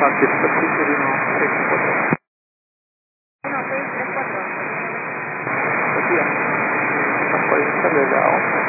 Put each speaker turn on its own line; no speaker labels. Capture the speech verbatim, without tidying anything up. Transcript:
Manchester City uno seis cuatro.
uno seis tres cuatro.
Efectivamente. Pascual sale de la once.